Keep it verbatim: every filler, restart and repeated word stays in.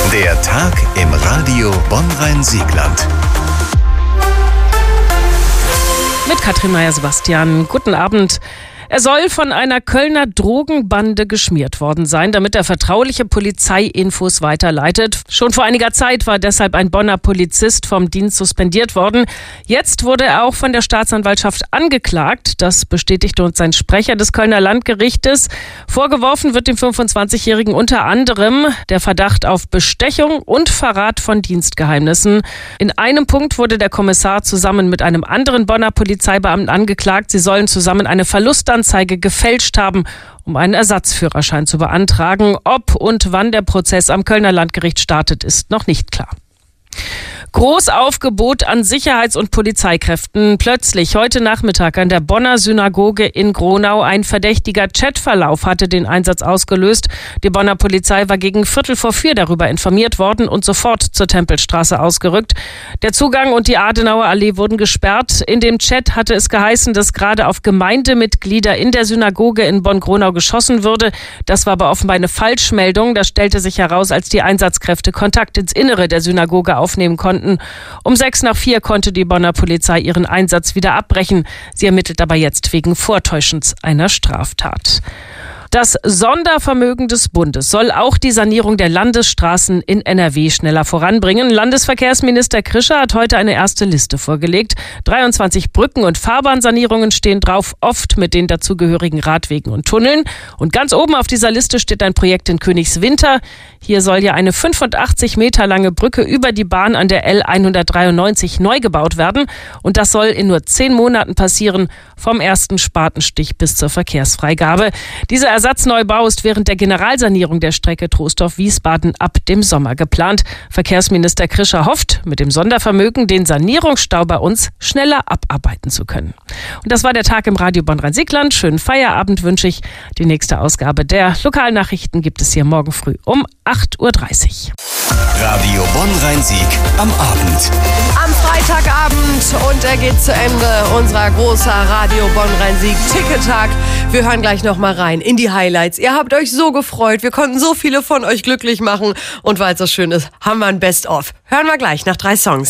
Der Tag im Radio Bonn-Rhein-Siegland. Mit Katrin Meyer-Sebastian. Guten Abend. Er soll von einer Kölner Drogenbande geschmiert worden sein, damit er vertrauliche Polizeiinfos weiterleitet. Schon vor einiger Zeit war deshalb ein Bonner Polizist vom Dienst suspendiert worden. Jetzt wurde er auch von der Staatsanwaltschaft angeklagt. Das bestätigte uns ein Sprecher des Kölner Landgerichtes. Vorgeworfen wird dem fünfundzwanzigjährigen unter anderem der Verdacht auf Bestechung und Verrat von Dienstgeheimnissen. In einem Punkt wurde der Kommissar zusammen mit einem anderen Bonner Polizeibeamten angeklagt. Sie sollen zusammen eine Verlustanzeige Anzeige gefälscht haben, um einen Ersatzführerschein zu beantragen. Ob und wann der Prozess am Kölner Landgericht startet, ist noch nicht klar. Großaufgebot an Sicherheits- und Polizeikräften. Plötzlich heute Nachmittag an der Bonner Synagoge in Gronau. Ein verdächtiger Chatverlauf hatte den Einsatz ausgelöst. Die Bonner Polizei war gegen Viertel vor vier darüber informiert worden und sofort zur Tempelstraße ausgerückt. Der Zugang und die Adenauer Allee wurden gesperrt. In dem Chat hatte es geheißen, dass gerade auf Gemeindemitglieder in der Synagoge in Bonn-Gronau geschossen würde. Das war aber offenbar eine Falschmeldung. Das stellte sich heraus, als die Einsatzkräfte Kontakt ins Innere der Synagoge aufnehmen konnten. Um sechs nach vier konnte die Bonner Polizei ihren Einsatz wieder abbrechen. Sie ermittelt aber jetzt wegen Vortäuschens einer Straftat. Das Sondervermögen des Bundes soll auch die Sanierung der Landesstraßen in N R W schneller voranbringen. Landesverkehrsminister Krischer hat heute eine erste Liste vorgelegt. dreiundzwanzig Brücken- und Fahrbahnsanierungen stehen drauf, oft mit den dazugehörigen Radwegen und Tunneln. Und ganz oben auf dieser Liste steht ein Projekt in Königswinter. Hier soll ja eine fünfundachtzig Meter lange Brücke über die Bahn an der L hundertdreiundneunzig neu gebaut werden. Und das soll in nur zehn Monaten passieren, vom ersten Spatenstich bis zur Verkehrsfreigabe. Dieser Ersatzneubau ist während der Generalsanierung der Strecke Troisdorf-Wiesbaden ab dem Sommer geplant. Verkehrsminister Krischer hofft, mit dem Sondervermögen den Sanierungsstau bei uns schneller abarbeiten zu können. Und das war der Tag im Radio Bonn-Rhein-Siegland. Schönen Feierabend wünsche ich. Die nächste Ausgabe der Lokalnachrichten gibt es hier morgen früh um acht Uhr dreißig. Radio Bonn-Rhein-Sieg am Abend. Am Freitagabend und er geht zu Ende. Unser großer Radio Bonn-Rhein-Sieg-Ticket-Tag. Wir hören gleich noch mal rein in die Highlights. Ihr habt euch so gefreut. Wir konnten so viele von euch glücklich machen. Und weil es so schön ist, haben wir ein Best-of. Hören wir gleich nach drei Songs.